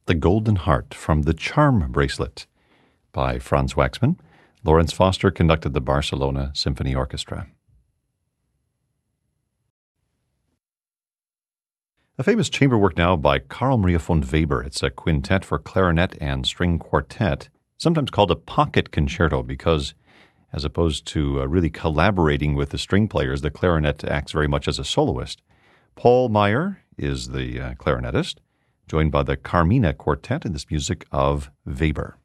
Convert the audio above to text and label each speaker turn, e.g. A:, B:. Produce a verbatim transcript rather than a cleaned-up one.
A: The Golden Heart from The Charm Bracelet by Franz Waxman. Lawrence Foster conducted the Barcelona Symphony Orchestra. A famous chamber work now by Carl Maria von Weber. It's a quintet for clarinet and string quartet, sometimes called a pocket concerto because, as opposed to uh, really collaborating with the string players, the clarinet acts very much as a soloist. Paul Meyer is the uh, clarinetist, joined by the Carmina Quartet in this music of Weber.